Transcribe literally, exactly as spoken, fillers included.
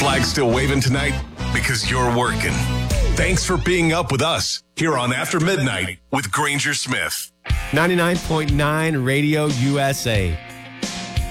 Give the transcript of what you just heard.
Flag still waving tonight? Because you're working. Thanks for being up with us here on After Midnight with Granger Smith. ninety-nine point nine Radio U S A.